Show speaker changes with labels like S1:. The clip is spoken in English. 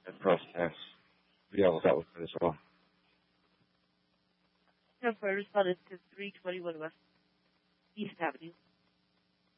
S1: process. Yeah, well, that was good as well.
S2: No, for responded to 321 West East Avenue.